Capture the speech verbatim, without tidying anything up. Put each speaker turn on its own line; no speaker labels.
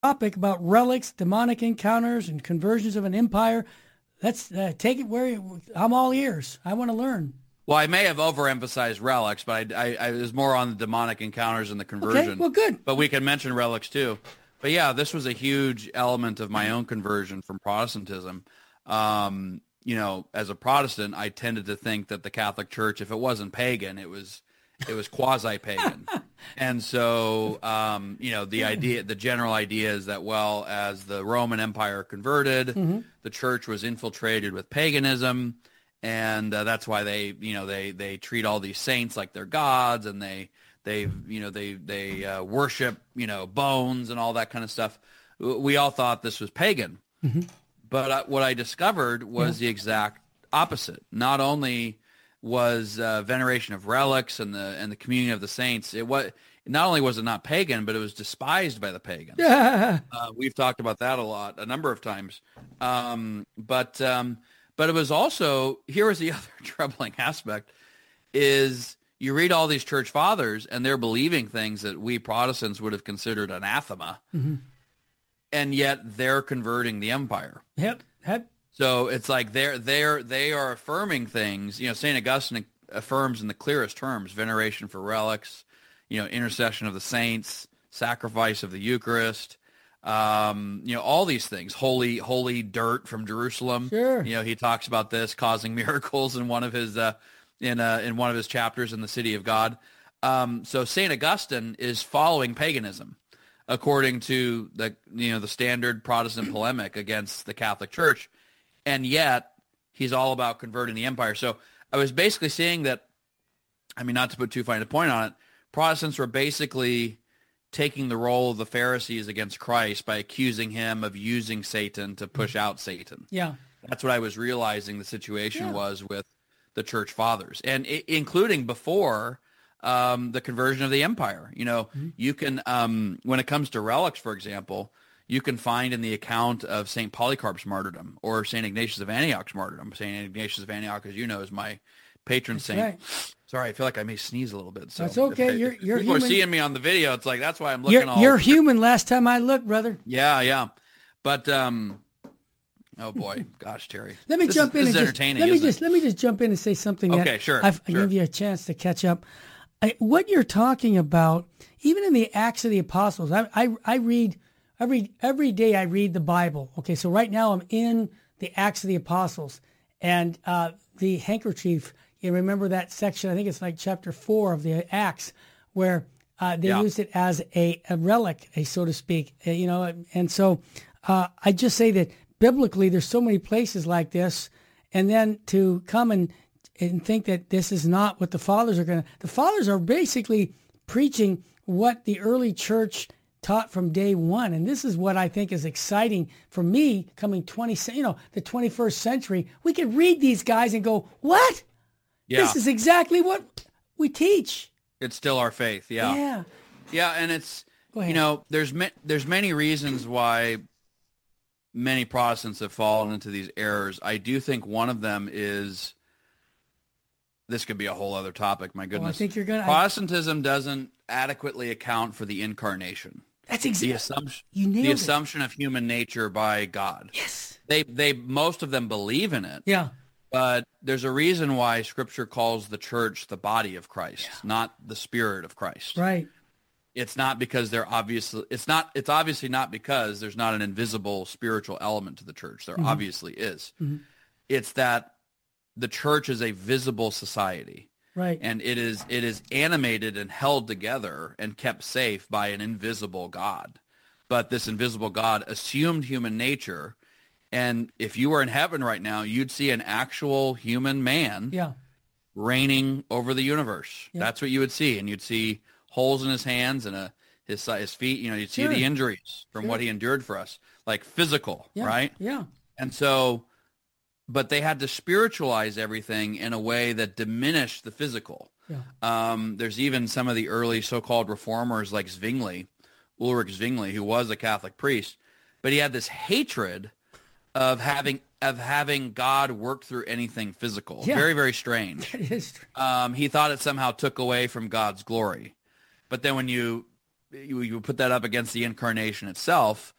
topic about relics, demonic encounters, and conversions of an empire. Let's uh, take it where you, I'm all ears. I want to learn.
Well, I may have overemphasized relics, but I, I, I was more on the demonic encounters and the conversion.
Okay, well, good.
But we can mention relics too. But yeah, this was a huge element of my own conversion from Protestantism. Um, you know, as a Protestant, I tended to think that the Catholic Church, if it wasn't pagan, it was it was quasi-pagan. And so, um, you know, the idea, the general idea is that, well, as the Roman Empire converted, mm-hmm. the church was infiltrated with paganism. And uh, that's why they, you know, they, they treat all these saints like they're gods, and they, they, you know, they, they uh, worship, you know, bones and all that kind of stuff. We all thought this was pagan. Mm-hmm. But uh, what I discovered was yeah. the exact opposite. Not only was uh, veneration of relics and the and the communion of the saints, it was not only was it not pagan, but it was despised by the pagans. Yeah. Uh, we've talked about that a lot, a number of times. Um, but um, but it was also, here was the other troubling aspect, is you read all these church fathers and they're believing things that we Protestants would have considered anathema, mm-hmm. and yet they're converting the empire.
Yep. Yep.
So it's like they're they're they are affirming things. You know, Saint Augustine affirms in the clearest terms: veneration for relics, you know, intercession of the saints, sacrifice of the Eucharist, um, you know, all these things. Holy holy dirt from Jerusalem.
Sure.
You know, he talks about this causing miracles in one of his uh, in uh, in one of his chapters in the City of God. Um, so Saint Augustine is following paganism, according to the you know the standard Protestant polemic against the Catholic Church. And yet, he's all about converting the empire. So I was basically saying that, I mean, not to put too fine a point on it, Protestants were basically taking the role of the Pharisees against Christ by accusing him of using Satan to push out Satan.
Yeah.
That's what I was realizing the situation
yeah.
was with the church fathers, and I- including before um, the conversion of the empire. You know, mm-hmm. you can, um, when it comes to relics, for example, you can find in the account of Saint Polycarp's martyrdom or Saint Ignatius of Antioch's martyrdom. Saint Ignatius of Antioch, as you know, is my patron
that's
saint.
Right.
Sorry, I feel like I may sneeze a little bit. So
that's okay.
If,
you're
if
you're
people
human.
are seeing me on the video. It's like, that's why I'm looking
you're,
all.
You're human. Last time I looked, brother.
Yeah, yeah. But um, oh boy, gosh, Terry.
Let me
this
jump
is,
in.
This
and
is
just,
entertaining.
Let me
isn't
just
it?
let me just jump in and say something.
Okay,
that
sure.
I've, I
sure.
give you a chance to catch up. I, what you're talking about, even in the Acts of the Apostles, I I, I read. Every every day I read the Bible. Okay, so right now I'm in the Acts of the Apostles, and uh, the handkerchief. You remember that section? I think it's like chapter four of the Acts, where uh, they
yeah.
used it as a, a relic, a so to speak. uh, You know, and so uh, I just say that biblically, there's so many places like this, and then to come and and think that this is not what the fathers are going to. The fathers are basically preaching what the early church taught from day one. And this is what I think is exciting for me coming twenty, you know, the twenty-first century. We can read these guys and go, what?
Yeah.
This is exactly what we teach.
It's still our faith. Yeah.
Yeah.
Yeah. And it's,
Go ahead.
you know, there's, ma- there's many reasons why many Protestants have fallen into these errors. I do think one of them is, this could be a whole other topic. My goodness.
Well, I think you're going to.
Protestantism doesn't adequately account for the incarnation.
That's exactly
the assumption.
You nailed
the
it.
assumption of human nature by God.
Yes.
They they most of them believe in it.
Yeah.
But there's a reason why Scripture calls the church the body of Christ,
Yeah.
not the spirit of Christ.
Right.
It's not because they're obviously. It's not. It's obviously not because there's not an invisible spiritual element to the church. There mm-hmm. obviously is. Mm-hmm. It's that the church is a visible society.
Right.
And it is it is animated and held together and kept safe by an invisible God. But this invisible God assumed human nature. And if you were in heaven right now, you'd see an actual human man
Yeah.
reigning over the universe.
Yeah.
That's what you would see. And you'd see holes in his hands and a, his his feet. You know, you'd see
Sure.
the injuries from
Sure.
what he endured for us, like physical,
Yeah.
right?
Yeah.
And so, but they had to spiritualize everything in a way that diminished the physical.
Yeah.
Um, there's even some of the early so-called reformers like Zwingli, Ulrich Zwingli, who was a Catholic priest, but he had this hatred of having of having God work through anything physical.
Yeah.
Very, very strange.
That is true.
Um, he thought it somehow took away from God's glory. But then when you you, you put that up against the incarnation itself,